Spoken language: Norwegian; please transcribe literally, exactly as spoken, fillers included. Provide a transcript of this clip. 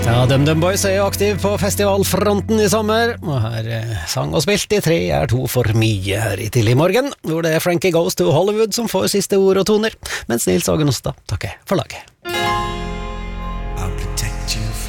Ja, DumDum Boys er jo aktiv på festivalfronten i sommer, og her eh, sang og spilt i tre er to for mye her i tidlig morgen, hvor det er Frankie Goes to Hollywood som får siste ord og toner, mens Nils Agen Ostad takker for laget.